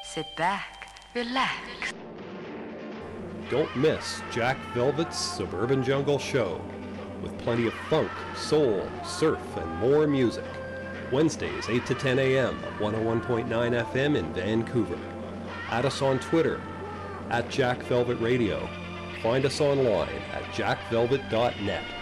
Sit back, relax. Don't miss Jack Velvet's Suburban Jungle Show, with plenty of funk, soul, surf, and more music. Wednesdays, 8 to 10 a.m. at 101.9 FM in Vancouver. Add us on Twitter, @JackVelvetRadio. Find us online at jackvelvet.net.